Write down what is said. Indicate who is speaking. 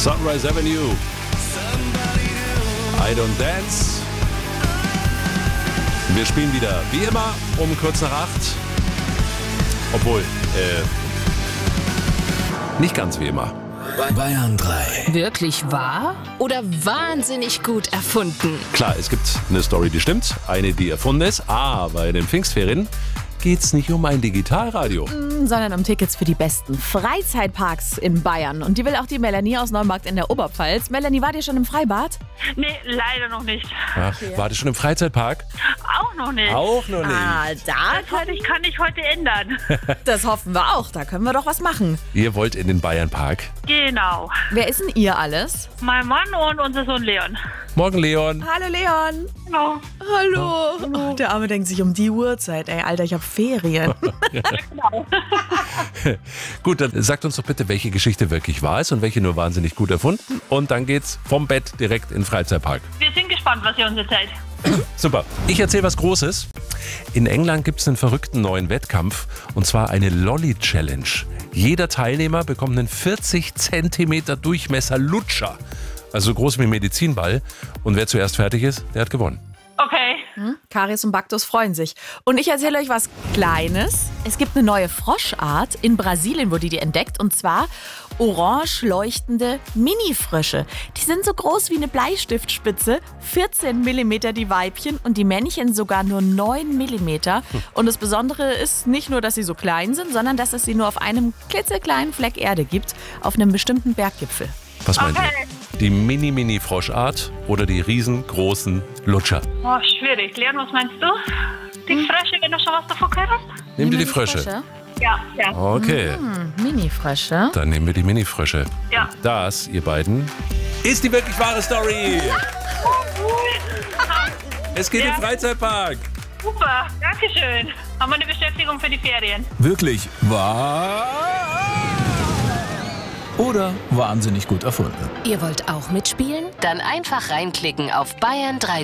Speaker 1: Sunrise Avenue. I Don't Dance. Wir spielen wieder wie immer um kurz nach 8. Obwohl, nicht ganz wie immer.
Speaker 2: Bayern 3.
Speaker 3: Wirklich wahr oder wahnsinnig gut erfunden?
Speaker 1: Klar, es gibt eine Story, die stimmt, eine, die erfunden ist, aber in den Pfingstferien geht's nicht um ein Digitalradio.
Speaker 4: Sondern um Tickets für die besten Freizeitparks in Bayern. Und die will auch die Melanie aus Neumarkt in der Oberpfalz. Melanie, wart ihr schon im Freibad?
Speaker 5: Nee, leider noch nicht.
Speaker 1: Ach, wart ihr schon im Freizeitpark?
Speaker 5: Auch noch nicht.
Speaker 1: Auch noch nicht.
Speaker 5: Das kann ich heute ändern.
Speaker 4: Das hoffen wir auch. Da können wir doch was machen.
Speaker 1: Ihr wollt in den Bayernpark.
Speaker 5: Genau.
Speaker 4: Wer ist denn ihr alles?
Speaker 5: Mein Mann und unser Sohn Leon.
Speaker 1: Morgen, Leon.
Speaker 4: Hallo Leon.
Speaker 5: Genau.
Speaker 4: Hallo. Der Arme denkt sich um die Uhrzeit. Ey, Alter, ich habe Ferien.
Speaker 5: Genau.
Speaker 1: Gut, dann sagt uns doch bitte, welche Geschichte wirklich wahr ist und welche nur wahnsinnig gut erfunden. Und dann geht's vom Bett direkt in den Freizeitpark.
Speaker 5: Wir sind gespannt, was ihr uns erzählt.
Speaker 1: Super. Ich erzähle was Großes. In England gibt es einen verrückten neuen Wettkampf, und zwar eine Lolly-Challenge. Jeder Teilnehmer bekommt einen 40 Zentimeter Durchmesser Lutscher, also so groß wie ein Medizinball. Und wer zuerst fertig ist, der hat gewonnen.
Speaker 5: Okay.
Speaker 4: Karies und Baktus freuen sich. Und ich erzähle euch was Kleines. Es gibt eine neue Froschart. In Brasilien wurde die entdeckt. Und zwar orange leuchtende Mini-Frösche. Die sind so groß wie eine Bleistiftspitze. 14 mm die Weibchen und die Männchen sogar nur 9 mm. Und das Besondere ist nicht nur, dass sie so klein sind, sondern dass es sie nur auf einem klitzekleinen Fleck Erde gibt. Auf einem bestimmten Berggipfel.
Speaker 1: Was meint
Speaker 5: Okay.
Speaker 1: ihr? Die Mini-Mini-Froschart oder die riesengroßen Lutscher?
Speaker 5: Oh, schwierig. Leon, was meinst du? Die Frösche, wenn du schon was davon gehört hast?
Speaker 1: Nehmt ihr die Frösche?
Speaker 5: Ja, ja.
Speaker 1: Okay,
Speaker 4: Mini-Frösche.
Speaker 1: dann nehmen wir die Mini-Frösche.
Speaker 5: Ja.
Speaker 1: Das, ihr beiden, ist die wirklich wahre Story. Es geht in den Freizeitpark.
Speaker 5: Super, dankeschön. Haben wir eine Beschäftigung für die Ferien?
Speaker 2: Wirklich wahr? Oder wahnsinnig gut erfunden?
Speaker 3: Ihr wollt auch mitspielen? Dann einfach reinklicken auf bayern3.de.